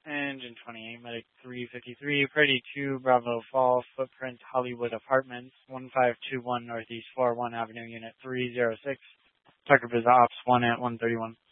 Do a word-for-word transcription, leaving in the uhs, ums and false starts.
Engine twenty-eight, Medic three fifty-three, Purdy two, Bravo Fall, Footprint, Hollywood Apartments, one five two one Northeast four one Avenue, Unit three oh six, Tucker Biz Ops one at one thirty-one.